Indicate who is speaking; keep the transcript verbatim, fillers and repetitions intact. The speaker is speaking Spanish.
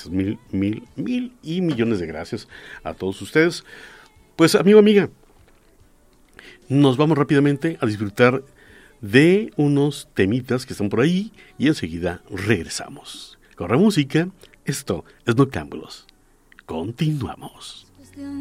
Speaker 1: gracias, mil, mil, mil y millones de gracias a todos ustedes. Pues, amigo, amiga, nos vamos rápidamente a disfrutar de unos temitas que están por ahí y enseguida regresamos. Corre música, esto es Noctámbulos. Continuamos.
Speaker 2: Cuestión